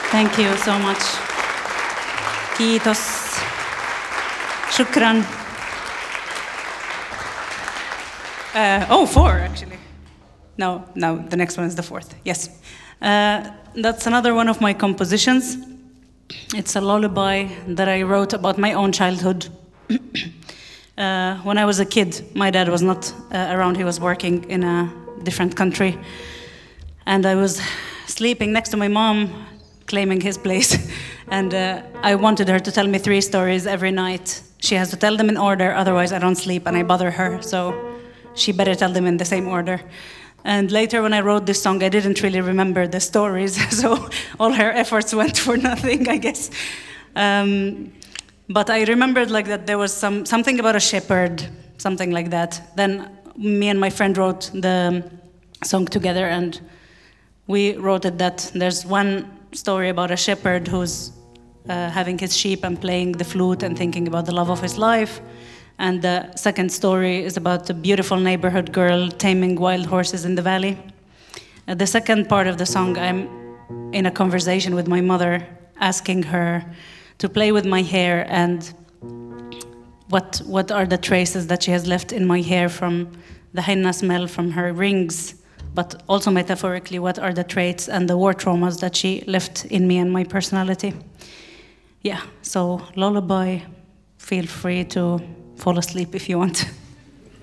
Thank you so much. Kiitos. Shukran. Four actually. No, the next one is the fourth. Yes. That's another one of my compositions. It's a lullaby that I wrote about my own childhood. When I was a kid, my dad was not around. He was working in a different country. And I was sleeping next to my mom, claiming his place. And I wanted her to tell me 3 stories every night. She has to tell them in order, otherwise I don't sleep and I bother her. So she better tell them in the same order. And later when I wrote this song, I didn't really remember the stories. So all her efforts went for nothing, I guess. But I remembered like that there was something about a shepherd, something like that. Then me and my friend wrote the song together, and we wrote it that there's one story about a shepherd who's having his sheep and playing the flute and thinking about the love of his life. And the second story is about a beautiful neighborhood girl taming wild horses in the valley. The second part of the song, I'm in a conversation with my mother, asking her to play with my hair and what are the traces that she has left in my hair from the henna smell from her rings, but also metaphorically, what are the traits and the war traumas that she left in me and my personality. Yeah, so lullaby, feel free to fall asleep if you want.